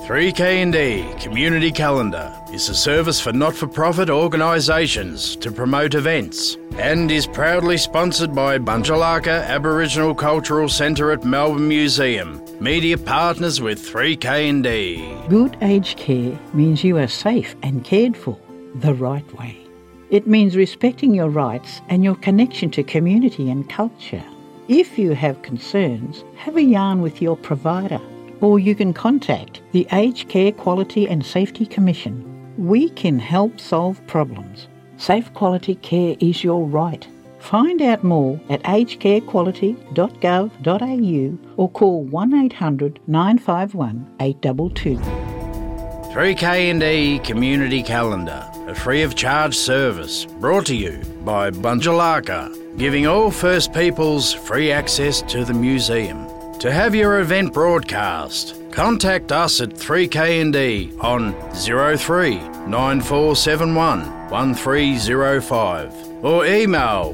3K&D Community Calendar is a service for not-for-profit organisations to promote events and is proudly sponsored by Bunjalaka Aboriginal Cultural Centre at Melbourne Museum, media partners with 3K&D. Good aged care means you are safe and cared for the right way. It means respecting your rights and your connection to community and culture. If you have concerns, have a yarn with your provider, or you can contact the Aged Care Quality and Safety Commission. We can help solve problems. Safe quality care is your right. Find out more at agedcarequality.gov.au or call 1800 951 822. 3K&D Community Calendar, a free of charge service brought to you by Bunjalaka, giving all First Peoples free access to the museum. To have your event broadcast, contact us at 3K&D on 03 9471 1305 or email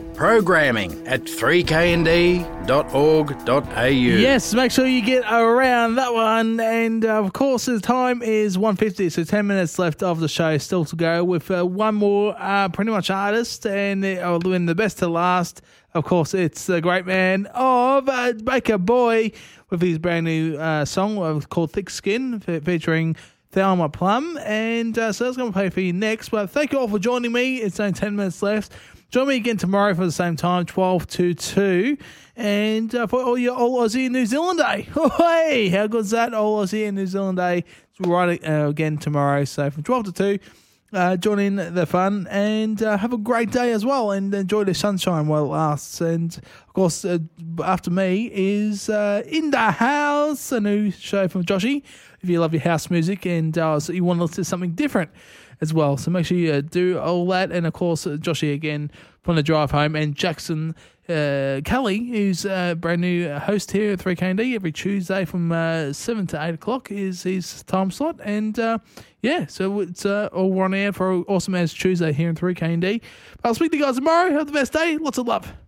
programming@3knd.org.au. Yes, make sure you get around that one. And of course, the time is 1:50, so 10 minutes left of the show still to go with one more pretty much artist, and I'll win the best to last. Of course, it's the great man of Baker Boy with his brand new song called Thick Skin featuring Thelma Plum. And so that's going to play for you next. But thank you all for joining me. It's only 10 minutes left. Join me again tomorrow for the same time, 12 to 2. And for all Aussie and New Zealand Day. Oh, hey, how good's that? All Aussie and New Zealand Day. It's right again tomorrow. So from 12 to 2. Join in the fun and have a great day as well, and enjoy the sunshine while it lasts. And of course, after me is In the House, a new show from Joshy. If you love your house music and so you want to listen to something different as well, so make sure you do all that. And of course, Joshy again from the drive home, and Jackson Kelly, who's a brand new host here at 3K&D every Tuesday from 7 to 8 o'clock is his time slot. And so it's all on air for Awesome As Tuesday here in 3K&D. I'll speak to you guys tomorrow. Have the best day. Lots of love.